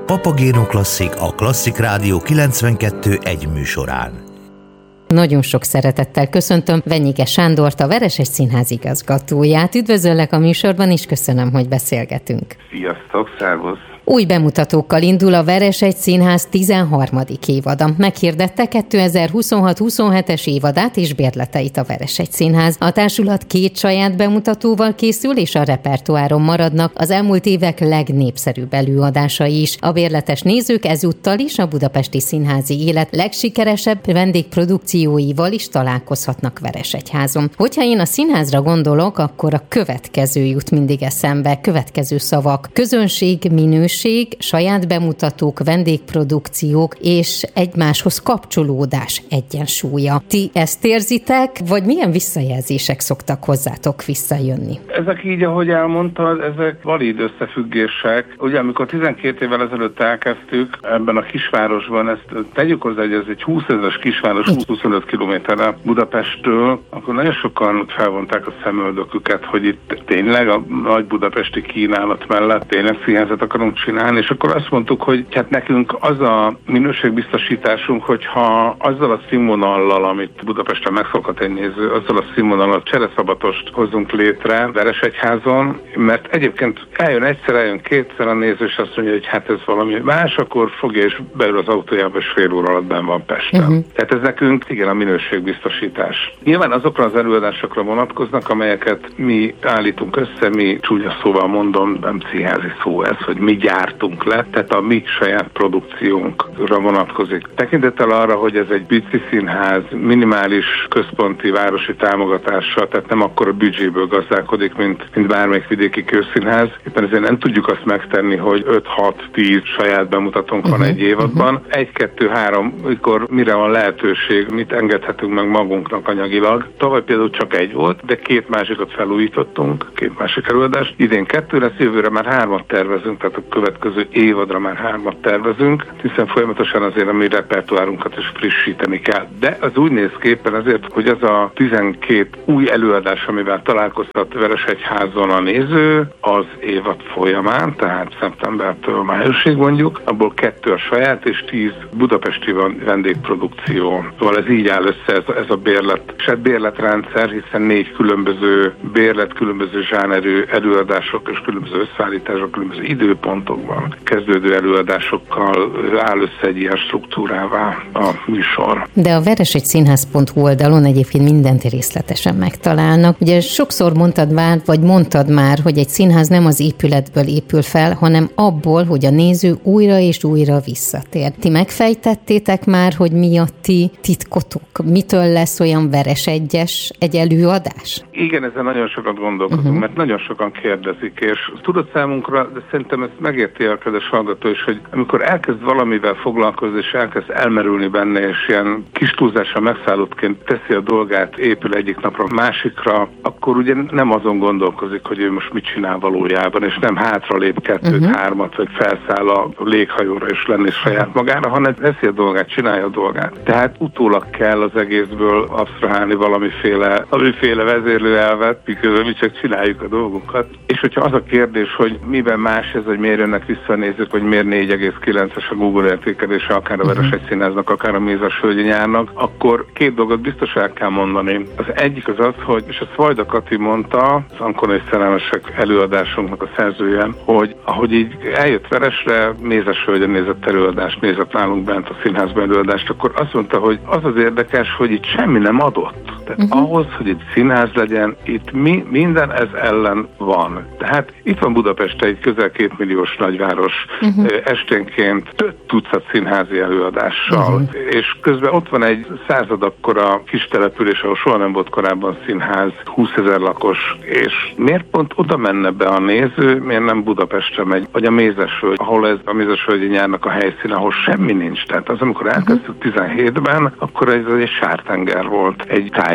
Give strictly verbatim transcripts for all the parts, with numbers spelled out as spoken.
Papagéno Klasszik, a Klasszik Rádió kilencvenkettő egy műsorán. Nagyon sok szeretettel köszöntöm Venyige Sándort, a Veresegy Színház igazgatóját. Üdvözöllek a műsorban, és köszönöm, hogy beszélgetünk. Sziasztok, szervusz! Új bemutatókkal indul a Veresegy Színház tizenharmadik évada. Meghirdette kétezer-huszonhat-huszonhetes évadát és bérleteit a Veresegy Színház. A társulat két saját bemutatóval készül, és a repertoáron maradnak az elmúlt évek legnépszerűbb előadásai is. A bérletes nézők ezúttal is a budapesti színházi élet legsikeresebb vendégprodukcióival is találkozhatnak Veresegyházon. Hogyha én a színházra gondolok, akkor a következő jut mindig eszembe, következő szavak: közönség, minőség, saját bemutatók, vendégprodukciók és egymáshoz kapcsolódás egyensúlya. Ti ezt érzitek, vagy milyen visszajelzések szoktak hozzátok visszajönni? Ezek így, ahogy elmondtad, ezek valid összefüggések. Ugye, amikor tizenkét évvel ezelőtt elkezdtük ebben a kisvárosban, ezt tegyük hozzá, hogy ez egy húszezres kisváros, húsz-huszonöt kilométerre Budapesttől, akkor nagyon sokan felvonták a szemöldöküket, hogy itt tényleg a nagy budapesti kínálat mellett tényleg színházat akarunk csinálni, és akkor azt mondtuk, hogy hát nekünk az a minőségbiztosításunk, hogyha azzal a színvonallal, amit Budapesten megszokhat egy néző, azzal a színvonalat csereszabatost hozzunk létre Veresegyházon, mert egyébként eljön egyszer, eljön kétszer a néző, és azt mondja, hogy hát ez valami más, akkor fogja és beül az autójába, és fél óra alatt benn van Pesten. Uh-huh. Tehát ez nekünk igen a minőségbiztosítás. Nyilván azokra az előadásokra vonatkoznak, amelyeket mi állítunk össze, mi csúnya szóval mondom, nem színházi szó ez, hogy mi gyártunk le, tehát a mi saját produkciónkra vonatkozik. Tekintettel arra, hogy ez egy pici színház, minimális központi városi támogatással, tehát nem akkor a büdzséből gazdálkodik, mint, mint bármelyik vidéki közszínház. Éppen ezért nem tudjuk azt megtenni, hogy öt-hat-tíz saját bemutatónk uh-huh, van egy évadban. Uh-huh. Egy-kettő-három, mikor mire van lehetőség, mit engedhetünk meg magunknak anyagilag. Tavaly például csak egy volt, de két másikat felújítottunk, két másik előadást. Idén kettő lesz, jövőre már hármat tervezünk, tehát a következő évadra már hármat tervezünk, hiszen folyamatosan azért a mi repertoárunkat is frissíteni kell. De az úgy néz ki éppen azért, hogy az a tizenkét új előadás, amivel találkoztat Veresegyházon a néző, az évad folyamán, tehát szeptembertől májusig mondjuk, abból kettő a saját és tíz budapesti vendégprodukció. Szóval ez így áll össze, ez, ez a bérlet, és hát bérletrendszer, hiszen négy különböző bérlet, különböző zsánerű előadások és különböző összeállítások, különböző időpontokban kezdődő előadásokkal áll össze egy ilyen struktúrává a műsor. De a veresegyszínház pont hu oldalon egyébként mindent részletesen megtalálnak. Ugye sokszor mondtad már, vagy mondtad már, hogy egy színház nem az épületből épül fel, hanem abból, hogy a néző újra és újra visszatér. Ti megfejtettétek már, hogy mi a ti titkotok? Mitől lesz olyan veresegyes egy előadás? Igen, ezen nagyon sokat gondolkozunk, uh-huh. mert nagyon sokan kérdezik, és tudod számunkra, de szerintem ezt megérti a kedves hallgató is, hogy amikor elkezd valamivel foglalkozni, és elkezd elmerülni benne, és ilyen kis túlzással megszállottként teszi a dolgát, épül egyik napra másikra, akkor ugye nem azon gondolkozik, hogy ő most mit csinál valójában, és nem hátralép kettőt, uh-huh. hármat, vagy felszáll a léghajóra és lenni saját magára, hanem teszi a dolgát, csinálja a dolgát. Tehát utólag kell az egészből absztrahálni valamiféle, valamiféle vezérlőelvet, miközben mi csak csináljuk a dolgunkat. És hogyha az a kérdés, hogy miben más ez, hogy miért jönnek vissza a nézők, vagy miért négy egész kilences a Google értékelése, akár a Veresegy Színháznak, akár a Mézesvölgyi Nyárnak, akkor két dolgot biztos el kell mondani. Az egyik az az, hogy, és ezt Vajda Kati mondta, az Ankonai Szerelmesek előadásunknak a szerzője, hogy ahogy így eljött Veresre, Mézesvölgyen nézett előadást, nézett nálunk bent a színházban előadást, akkor azt mondta, hogy az az érdekes, hogy itt semmi nem adott. Tehát uh-huh. ahhoz, hogy itt színház legyen, itt mi, minden ez ellen van. Tehát itt van Budapest egy közel két milliós nagyváros, uh-huh. esténként több tucat színházi előadással, uh-huh. és közben ott van egy század akkora kis település, ahol soha nem volt korábban színház, húszezer lakos, és miért pont oda menne be a néző, miért nem Budapestre megy, vagy a Mézesvölgy, ahol ez a Mézesvölgyi Nyárnak a helyszín, ahol semmi nincs. Tehát az, amikor elkezdtük tizenhétben, akkor ez egy sártenger volt, egy táj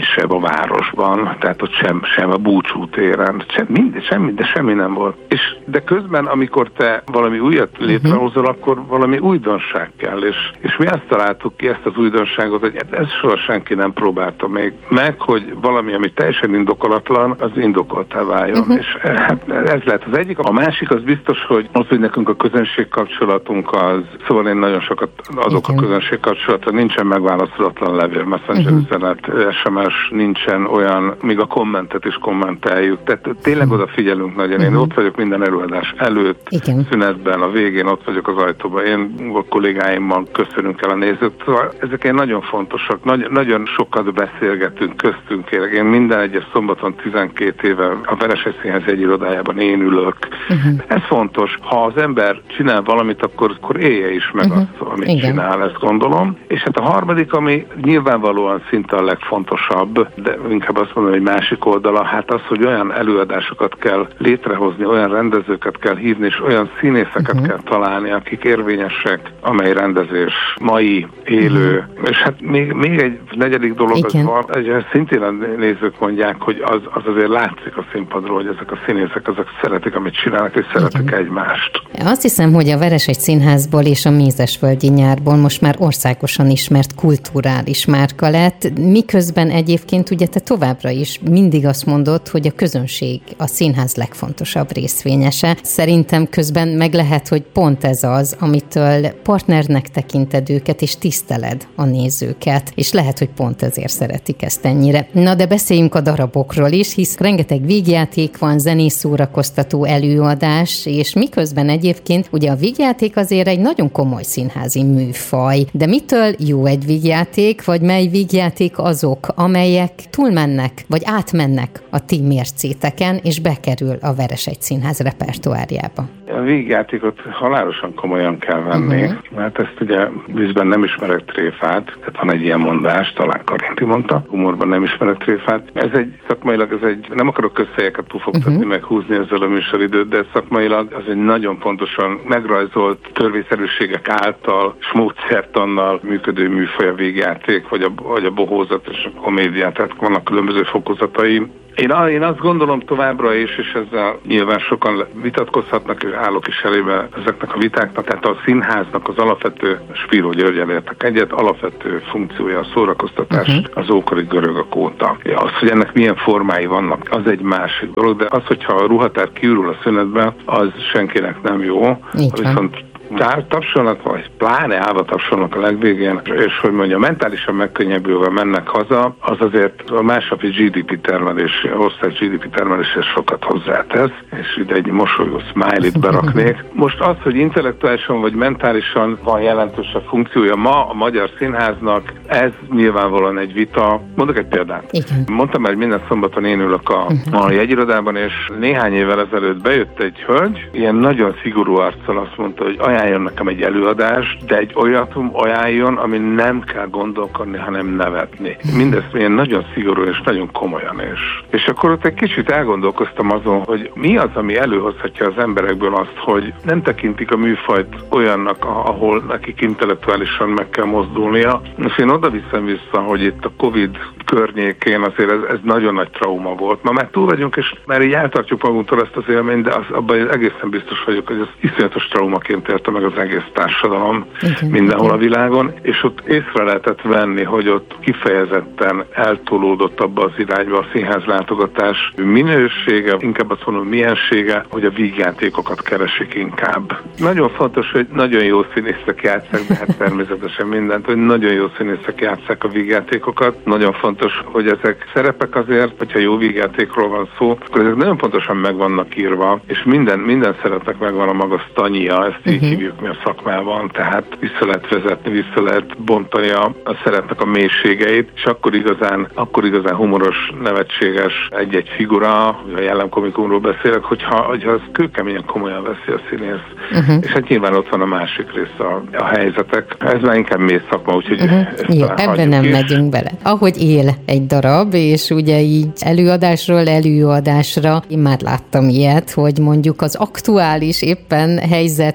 hely sem a városban, tehát ott sem, sem a Búcsú téren, sem, mind, semmi, de semmi nem volt. És de közben, amikor te valami újat létrehozol, uh-huh. akkor valami újdonság kell, és, és mi azt találtuk ki, ezt az újdonságot, hogy ezt soha senki nem próbálta még meg, hogy valami, ami teljesen indokolatlan, az indokoltá váljon. Uh-huh. És hát ez lehet az egyik. A másik az biztos, hogy az, hogy nekünk a közönség kapcsolatunk az, szóval én nagyon sokat adok igen. a közönség kapcsolatra, nincsen megválaszolatlan levél, messenger uh-huh. üzenet, es em es, nincsen olyan, még a kommentet is kommenteljük. Tehát tényleg uh-huh. odafigyelünk nagyon. Én uh-huh. ott vagyok minden előadás előtt, igen. szünetben, a végén ott vagyok az ajtóban. Én a kollégáimmal köszönünk el a nézőt. Szóval ezek ilyen nagyon fontosak. Nagy, nagyon sokat beszélgetünk köztünk. Én minden egyes szombaton tizenkét éve a Vereshegy Színház egy irodájában én ülök. Uh-huh. Ez fontos. Ha az ember csinál valamit, akkor, akkor élje is meg uh-huh. azt, amit igen. csinál, ezt gondolom. És hát a harmadik, ami nyilvánvalóan szinte a legfontosabb, de inkább azt mondom, hogy másik oldala, hát az, hogy olyan előadásokat kell létrehozni, olyan rendezőket kell hívni, és olyan színészeket uh-huh. kell találni, akik érvényesek, amely rendezés mai, élő. Uh-huh. És hát még, még egy negyedik dolog igen. az van, hogy szintén a nézők mondják, hogy az, az azért látszik a színpadról, hogy ezek a színészek, azok szeretik, amit csinálnak, és szeretik igen. egymást. Azt hiszem, hogy a Vereshegy Színházból és a Mézesvölgyi Nyárból most már országosan ismert kulturális márka lett, miközben egyébként ugye te továbbra is mindig azt mondod, hogy a közönség a színház legfontosabb részvényese. Szerintem közben meg lehet, hogy pont ez az, amitől partnernek tekinted őket, és tiszteled a nézőket, és lehet, hogy pont ezért szeretik ezt ennyire. Na de beszéljünk a darabokról is, hisz rengeteg vígjáték van, zenés szórakoztató előadás, és miközben egyébként ugye a vígjáték azért egy nagyon komoly színházi műfaj, de mitől jó egy vígjáték, vagy mely vígjáték azok, amelyek túlmennek, vagy átmennek a ti mércéteken, és bekerül a Vereshegy Színház repertoárjába? A vígjátékot halálosan komolyan kell venni, uh-huh. mert ezt ugye vízben nem ismerek tréfát, tehát van egy ilyen mondás, talán Karinti mondta, humorban nem ismerek tréfát. Ez egy szakmailag, ez egy, nem akarok közhelyeket pufogtatni, uh-huh. meg húzni ezzel a műsoridőt, de szakmailag az egy nagyon pontosan megrajzolt törvényszerűségek által és módszertannal működő műfaj a vígjáték, vagy a, vagy a bohózat és a komédia, tehát vannak különböző fokozatai. Én, én azt gondolom továbbra is, és ezzel nyilván sokan vitatkozhatnak, és állok is elébe ezeknek a vitáknak, tehát a színháznak az alapvető, Spiró Györggyel értek egyet, alapvető funkciója a szórakoztatás, uh-huh. az ókori görögök óta. Az, hogy ennek milyen formái vannak, az egy másik dolog, de az, hogyha a ruhatár kiürül a szünetben, az senkinek nem jó. Viszont tapsolnak, vagy pláne állva tapsolnak a legvégén, és hogy mondja, mentálisan megkönnyebbülve mennek haza, az azért a másnapi gé dé pé termelés, ország gé dé pé termeléshez sokat hozzátesz, és ide egy mosolyó smiley-t beraknék. Most az, hogy intellektuálisan vagy mentálisan van jelentős a funkciója ma a Magyar Színháznak, ez nyilvánvalóan egy vita. Mondok egy példát. Igen. Mondtam már, hogy minden szombaton én ülök a, a jegyirodában, és néhány évvel ezelőtt bejött egy hölgy, ilyen nagyon szigorú arccal azt mondta, hogy ajánljon nekem egy előadást, de egy olyat ajánljon, ami nem kell gondolkodni, hanem nevetni. Mindezt ilyen nagyon szigorú és nagyon komolyan is. És akkor ott egy kicsit elgondolkoztam azon, hogy mi az, ami előhozhatja az emberekből azt, hogy nem tekintik a műfajt olyannak, ahol nekik intellektuálisan meg kell mozdulnia. Most én oda viszem vissza, hogy itt a Covid környékén azért ez, ez nagyon nagy trauma volt. Ma már túl vagyunk, és már így eltartjuk magunktól ezt az élményt, de az, abban egészen biztos vagyok, hogy ez iszonyatos traumaként érte meg az egész társadalom igen, mindenhol igen. a világon, és ott észre lehetett venni, hogy ott kifejezetten eltolódott abba az irányba a színház látogatás minősége, inkább azt mondom miensége, hogy a vígjátékokat keresik inkább. Nagyon fontos, hogy nagyon jó színészek játsszák, de hát természetesen mindent, hogy nagyon jó színészek játsszák a vígjátékokat. Nagyon fontos, hogy ezek szerepek azért, hogyha jó vígjátékról van szó, akkor ezek nagyon pontosan meg vannak írva, és minden, minden szerepnek megvan a maga sztanyia, ezt így uh-huh. hívjuk mi a szakmában, tehát vissza lehet vezetni, vissza lehet bontani a, a szerepnek a mélységeit, és akkor igazán, akkor igazán humoros, nevetséges egy-egy figura, a jellemkomikumról beszélek, hogyha, hogyha az kőkeményen komolyan veszi a színész. Uh-huh. És hát nyilván ott van a másik része a, a helyzetek. Ez már inkább mély szakma, úgyhogy uh-huh. jó, ebben nem is. Megyünk bele. Ahogy él egy darab, és ugye így előadásról előadásra, én már láttam ilyet, hogy mondjuk az aktuális éppen helyzethez igaz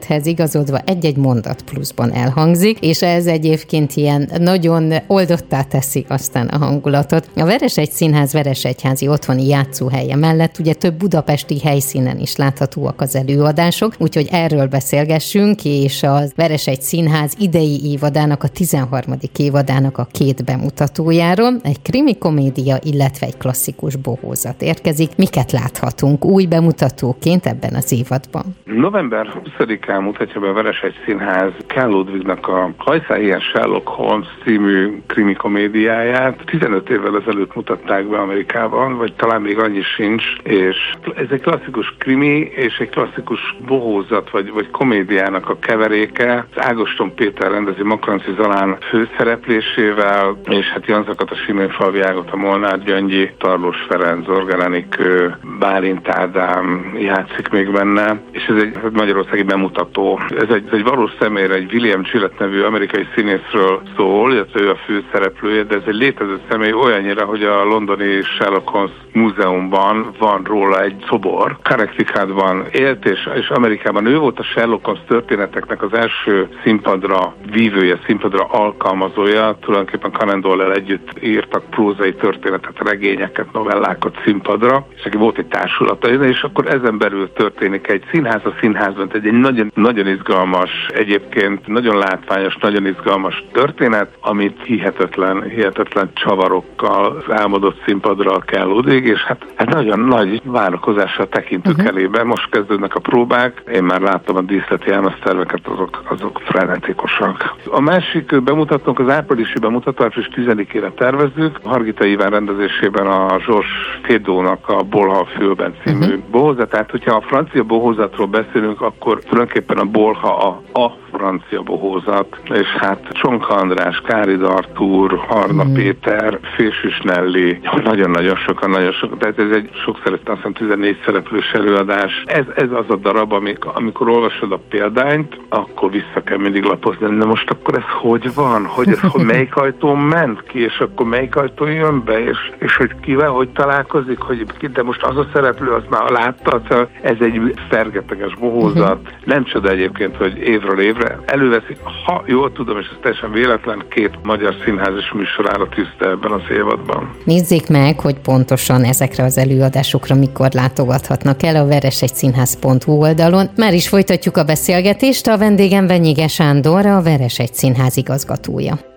igazodva egy-egy mondat pluszban elhangzik, és ez egyébként ilyen nagyon oldottá teszi aztán a hangulatot. A Veresegy Színház veresegyházi otthoni játszóhelye mellett ugye több budapesti helyszínen is láthatóak az előadások, úgyhogy erről beszélgessünk, és a Veresegy Színház idei évadának, a tizenharmadik évadának a két bemutatójáról, egy krimi komédia, illetve egy klasszikus bohózat érkezik. Miket láthatunk új bemutatóként ebben az évadban? november huszadikán mutatja be a Veresegy Színház Ken Ludwignak a Hajszál ilyen Sherlock Holmes című krimi komédiáját. tizenöt évvel ezelőtt mutatták be Amerikában, vagy talán még annyi sincs, és ez egy klasszikus krimi és egy klasszikus bohózat, vagy, vagy komédiának a keveréke. Ágoston Péter rendezi Makranci Zalán főszereplésével, és hát Jan Zakat, a Simén Falvi Ágot, a Molnár Gyöngyi, Tarlós Ferenc, Zorga Enikő, Bálint Ádám játszik még benne, és ez egy magyarországi bemutató. Ez egy, ez egy valós személyre, egy William Gillette nevű amerikai színészről szól, illetve ő a főszereplője, de ez egy létező személy olyannyira, hogy a londoni Sherlock Holmes múzeumban van róla egy szobor. Connecticutban élt, és, és Amerikában ő volt a Sherlock Holmes történeteknek az első színpadra vívője, színpadra alkalmazója. Tulajdonképpen Conan Doyle-el együtt írtak prózai történetet, regényeket, novellákat színpadra, és aki volt egy társulata, és akkor ezen belül történik egy színház a színházban, egy, egy nagyon, nagyon izgalmas, egyébként nagyon látványos, nagyon izgalmas történet, amit hihetetlen, hihetetlen csavarokkal álmodott színpadra Ken Ludwig, és hát, hát nagyon nagy várakozással tekintünk uh-huh. elébe. Most kezdődnek a próbák, én már láttam a díszleti elmeszterveket, azok, azok frenetikusak. A másik bemutatónk az áprilisi bemutató, április tizedikére tervezzük. Hargita Iván rendezésében a Zsors Fédónak a Bolha a fülben című uh-huh. bohózatát. Hogyha a francia bohózatról beszélünk, akkor tulajdonképpen a Bolha a, a francia bohózat, és hát Csonka András, Kárid Artúr, Harna mm. Péter, Fésűs Nelly, nagyon-nagyon sokan, nagyon sokan, tehát ez egy sok szeretett, azt hiszem tizennégy szereplős előadás. Ez, ez az a darab, amikor, amikor olvasod a példányt, akkor vissza kell mindig lapozni, de most akkor ez hogy van? Hogy ez hogy melyik ajtón ment ki, és akkor melyik ajtón jön be, és, és hogy kivel, hogy találkozik, hogy ki, de most az a szereplő, azt már látta, ez egy fergeteges bohózat. Mm-hmm. Nem csoda egyébként, hogy évről évre előveszik, ha jól tudom, és ez teljesen véletlen, két magyar színházas műsorára tűzte ebben az évadban. Nézzék meg, hogy pontosan ezekre az előadásokra mikor látogathatnak el a veresegyszínház pont hu oldalon. Már is folytatjuk a beszélgetést, a vendégem Venyige Sándor, a Veresegy Színház igazgatója.